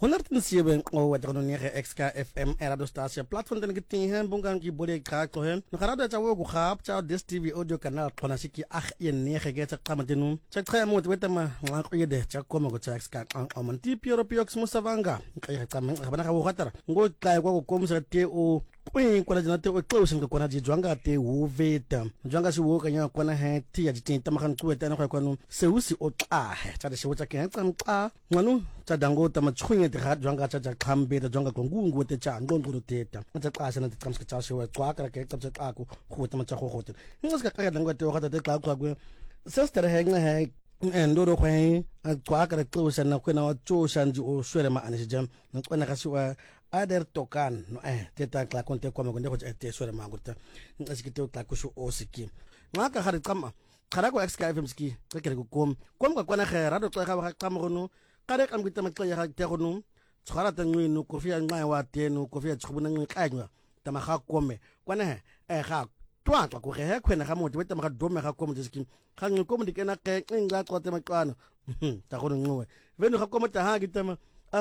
107 wat er nog 9 XKFM radiostasie platform den gitin bungan ki bole ka to hem no karada cha wo ku khap cha DStv audio canal khona shiki yen 9 ge cha qamatenu cha khaya mo weta ma ngaqo yede cha koma go cha XK on tipiro piox musavanga ka qama bana ka wo khatara ngo tla kwa ko komsa te o Queen kwa jana te o close ngo kona jwanga te wo veta jwanga si wo kanya kona he ti ya jitin tamakan kuweta na kwa no seusi o tla cha de shewota ke tsamqa nganu cha dango tama chkhunye te ga jwanga cha khambe te jwanga kongungu te cha ngonguru teta cha qasha na te tsamska cha shewa kwa ka ke tsamsa xa ku khota ma cha go gote ngoska ka dango te o ga te xa kwa ku sister he nga he ndoro khwe kwa ka close na kwena wa cho shanji o shwere ma ane jam nkwana ka siwa ader tokan no teta kla konte kwa magonde ko te shwere ma ngurta ngasikite kla ku sho osiki ngaka hari kama khara ko XKFM ski ke ko kom ka kwana khera do xa ga kama gono kare kam gita matla ya te gono tshwara ta ngwino kofi ya nqa wa teno kofi ya tshubuna nqanywa tama ga kome kwana ga twa go ge khwena ga motho beta ma ga dome ga komo ski ga nqo komo dikena ke nqa tsote maqana ta go nqwe veno ga komo ta ha gitama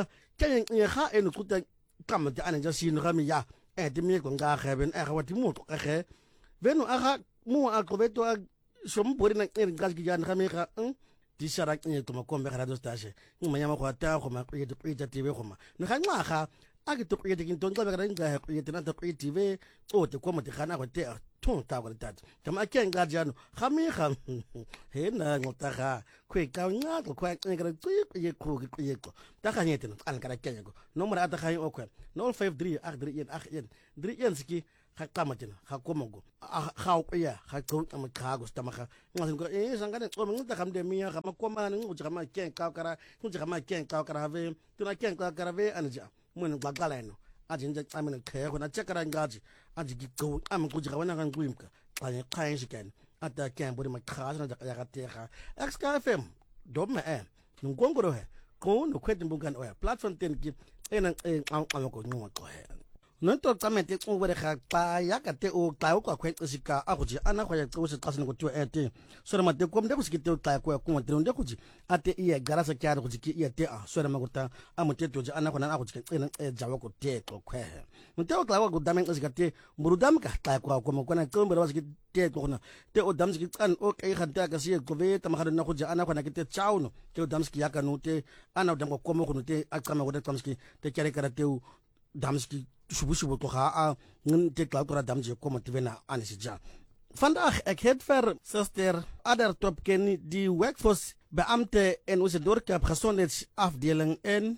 ke ga eno tsuta kama ta ane ja sino ga mi ya te mi go nga ga ben ga wa ti moto ga ge veno aga mo a go beto a sombori na ke ga gi jana ga mi ga di shara ke to makombe ga radio station ngmanya ma go ta go ma ke to TV go ma ne ga ngaga a ke to ke ke to nqa ga nga ke te na to TV o te komo te gana go te ton ta go tat kama ke nga jano ga mi ga he na ngota ga kwe ka nga go kwa ke ga ye ko ye ko ta ga nyete no an ka ke go no mara ta ga yo ko 053 831 3 ski ga qamatina ga komogo ga o ya ga go ta ga go sta maga ngasen ko sangane tso ngita ga mde miya ga makomana ngu ga ma ke ka kara ngu ga ma ke ka kara ve tuna ke ka kara ve anja mun gbagala no ajinja amena ke go na chekara ngaji aji gi go am go ga wana ga ngwimka kanye khayin shiken ata ke mbori ma khaza na ya ga te ga XKFM do me ngongoro he ko no kwete mbugan oya platform ten ki ena ko nwa ko he no to tsamete go bere ga pa ya ka te o tla o kwa kwetse sika a go ji ana go ya tso se tsasene go twa ete so re mate kom de go sikite o tla ko ko mate nde go ji ate iya garasa kya go ji ki iya te a so re magota a moteto ji ana go na go ji tsena jawa go te ko kwe mte o tla go damen go sikate murudam ka tla ko mo kona ko mbere wa sikite ko na te o dam sikite an o kai ga ta ka sie go ve ta magada na go ji ana go na kite chauno te o dam sikite ya ka no te ana o dam ko mo go no te a tsama go te dam sikite te kere kara te o dam sikite shubu to ga te klautura damje kom te vena anisija vandaag ek het ver sister Ader Topken die workforce beampte en onze dorp gezondheidsafdeling in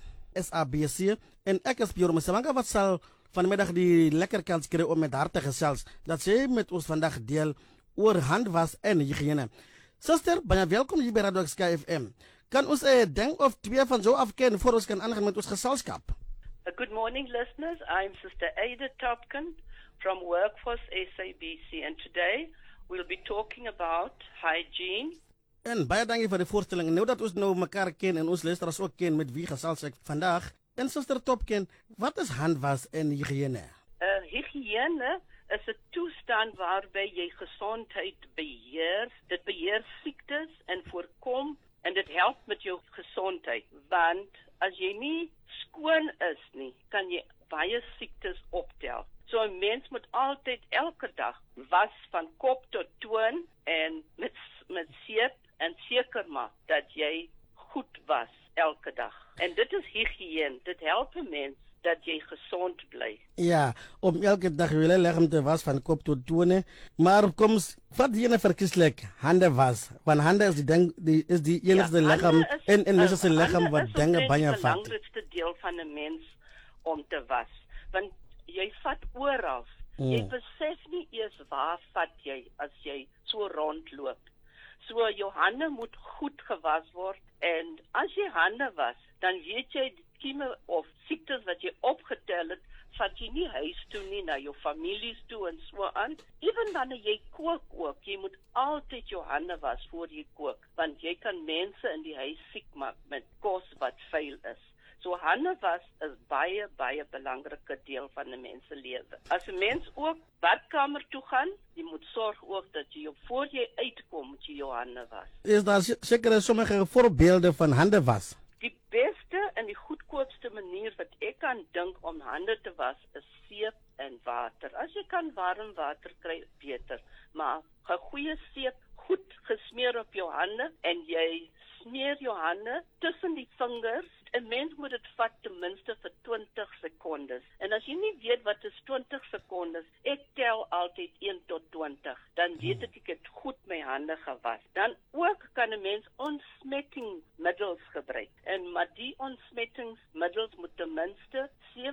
SABC en ek is Bjorn Msamanga wat sal vanmiddag die lekker kans kry om met haar te gesels dat sy met ons vandag deel oor handwas en hygiëne. Sister, baie welkom hier by Radio XKFM. Kan ons ding of twee van zo afken voor ons kan aangaan met ons geselskap? Good morning, listeners. I'm Sister Ada Topken from Workforce SABC, and today we'll be talking about hygiene. En baie dankie vir die voorstelling. Nou dat ons nou mekaar ken en ons luisteraars ook ken met wie gesels ek vandag. En Sister Topken, wat is handwas en hygiëne? Hygiëne is 'n toestand waarby jy gesondheid beheer. Dit beheer siektes en voorkom en dit help met jou gesondheid, want as jy nie skoon is nie, kan jy baie siektes optel. So 'n mens moet altyd elke dag was van kop tot toon en met seep en seker maak dat jy goed was elke dag. En dit is hygiëne. Dit help 'n mens dat jy gesond bly. Ja, om elke dag wil leggen te was van kop tot toon, maar koms wat jy verkieslik hande was. Want hande is die enigste liggaam en mens se liggaam wat dinge baie vat. Die belangrikste deel van 'n mens om te was, want jy vat oral. Jy besef nie eers waar vat jy as jy so rondloop. So jou hande moet goed gewas word en as jy hande was, dan weet jy kieme of siektes wat jy opgetel het, vat jy nie huis toe nie, na jou families toe en so aan. Ewen wanneer jy kook ook, jy moet altyd jou hande was voor jy kook, want jy kan mense in die huis siek maak met kos wat vuil is. So hande was is baie belangrike deel van 'n mens se lewe. As 'n mens ook badkamer toe gaan, jy moet sorg ook dat jy voor jy uitkom, moet jy jou hande was. Is daar seker sommige voorbeelde van hande was? Die beste en die goedkoopste manier manier wat ek kan dink om hande te was is seep en water. As jy kan warm water kry, beter. Maar 'n goeie seep goed gesmeer op jou hande en jy smeer jou hande tussen die vingers. 'n Mens moet dit vat ten minste vir 20 sekondes. En as jy nie weet wat is 20 sekondes, ek tel altyd 1 tot 20. Dan weet ek het goed my hande gewas. Dan ook kan 'n mens ontsmettingsmiddels gebruik. Maar die ontsmettingsmiddels moet ten minste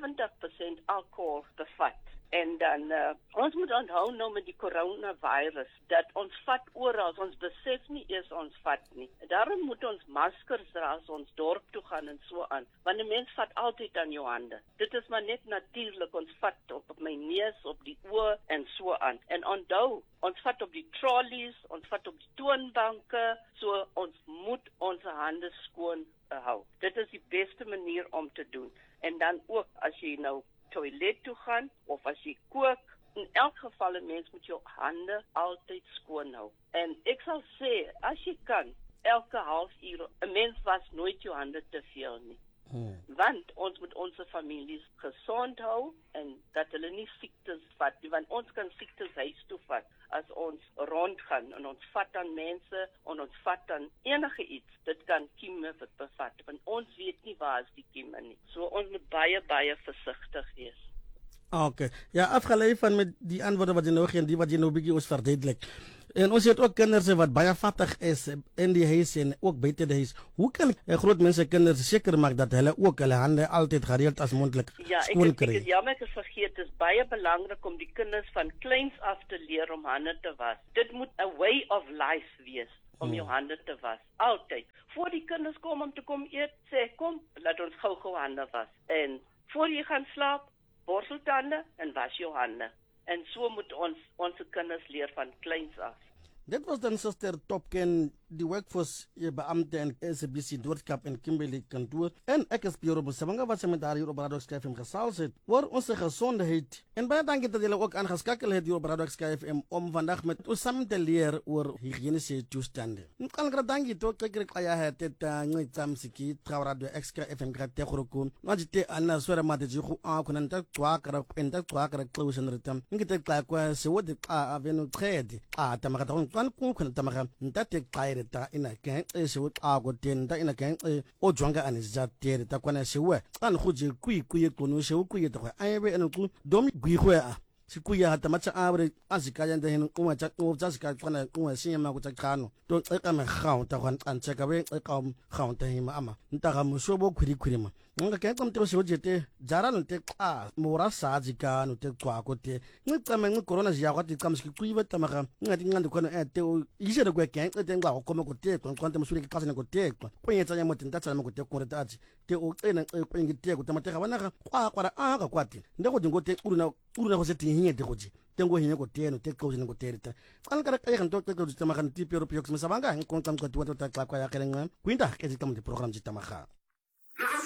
70% alcohol bevat. En dan, ons moet onthou nou met die coronavirus, dat ons vat oral, ons besef nie eers ons vat nie. Daarom moet ons maskers dra as ons dorp toe gaan en so aan. Want 'n mens vat altyd aan jou hande. Dit is maar net natuurlik, ons vat op my neus, op die oor en so aan. En onthou, ons vat op die trolleys, ons vat op die toonbanke, so ons moet ons hande skoon hou. Dit is die beste manier om te doen. En dan ook, as jy nou toilet toe gaan, of as jy kook, in elk geval 'n mens moet jou hande altyd skoon hou. En ek sal sê, as jy kan, elke halfuur, 'n mens was nooit jou hande te veel nie. Want ons moet ons families gesond hou, en dat hulle nie siektes vat nie, want ons kan siektes huis toe vat, as ons rondgaan, en ons vat aan mense, en ons vat aan enige iets, dit kan kieme bevat, want ons weet nie waar is die kieme nie. So ons moet baie, baie versigtig wees. Okay. Ja, afgelei van met die antwoorde wat jy nou gee en die wat jy nou bietjie ons verduidelik. En ons het ook kinders wat baie vattig is in die huis en ook buite die huis. Hoe kan groot mense kinders seker maak dat hulle ook hulle hande altyd gereeld as moontlik skoon kry? Ja, ek is jammer ek het vergeet, dit is baie belangrik om die kinders van kleins af te leer om hande te was. Dit moet 'n way of life wees om jou hande te was, altyd. Voor die kinders kom om te kom eet, sê kom, laat ons gou hande was. En voor jy gaan slaap, borsel tande en was jou hande. En so moet ons kinders leer van kleins af. Dit was dan Suster Topken, die workforce beampte en SABC Noordkap en Kimberley kantoor. En ek is Piero Busabanga wat sy met haar hier op Radio Sky FM gesels het oor ons gesondheid. En baie dankie dat julle ook aangeskakel het hier op Radio Sky FM om vandag met ons saam te leer oor higiëniese toestande. Nkalgra dankie tot kyk ya het ngitsam siki Radio Sky FM gratte khurukun. Najite anna swera mate jigu akuna nta twakara enta twakara close nritam. Ngite kwa se wodi avenu trade. Tamakata kan kun tamaka ntate qaire ta ina kan se wot ago ten ta ina kan o jwanga anisa tere ta kwana se we an khuji kui kono se kui ta ayebe en ku domi gui khwa sikuya hata macha abre azikaya ndahenu uma cha uzazika kwana uma sinyama kutakano to eka me khaun ta kwan ancheka we eka khaun ta hima ama ntaka mushobo khurikhurima nga keka mtero sojete jarano te mora sajika no te kwako te ngitsame ngi corona zia kwati kamski kuiba tamaka ngati ngandi kwana te yisere kwe keng te ngwa kokoma ko te kwanta musuri kasane ko te kwenyetsa nya motinta tsama ko te koretaji te o qena kwengi te ko tamateka banaka kwara aka kwati ndeko dingote uruna go se tinye te goji tengo hinye go teno te close ngo terita kan kara kaya kan to te go tamakan ti pero piox mesabanga kon kam ko tuwa ta kwa ya kerenga kwinta ke ti kam de program ji tamaga